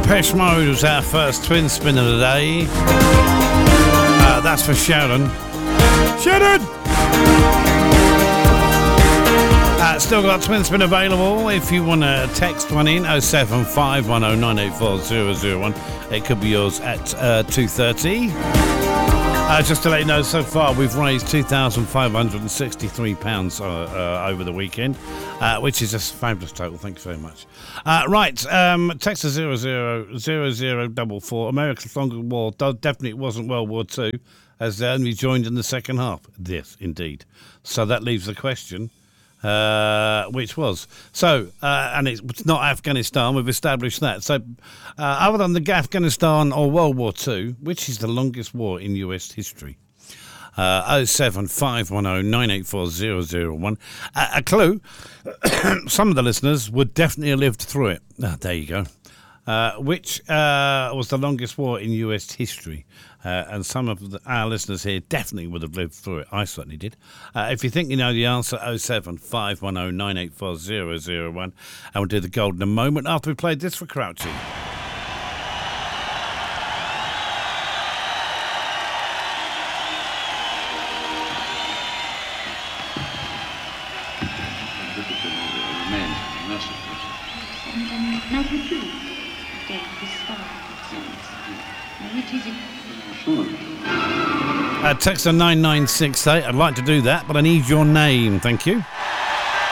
Depeche Mode was our first twin spin of the day. That's for Sharon. Sharon! Still got twin spin available if you want to text one in 07510984001. It could be yours at 2:30. Just to let you know, so far we've raised £2,563 over the weekend, which is a fabulous total. Thank you very much. Right, text to 000044. America's longest war definitely wasn't World War II, as they only joined in the second half. Yes, indeed. So that leaves the question. Which was and it's not Afghanistan. We've established that. So, other than the Afghanistan or World War II, which is the longest war in US history? 07510984001. A clue: some of the listeners would definitely have lived through it. There you go. Which was the longest war in US history? And some of our listeners here definitely would have lived through it. I certainly did. If you think you know the answer, 07510984001. And we'll do the golden a moment after we played this for Crouchy. Text on 9968. I'd like to do that, but I need your name. Thank you.